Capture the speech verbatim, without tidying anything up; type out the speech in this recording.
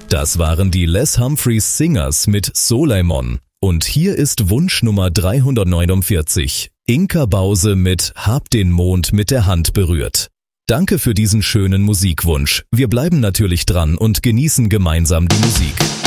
Das waren die Les Humphreys Singers mit Soleimon. Und hier ist Wunsch Nummer dreihundertneunundvierzig. Inka Bause mit Hab den Mond mit der Hand berührt. Danke für diesen schönen Musikwunsch. Wir bleiben natürlich dran und genießen gemeinsam die Musik.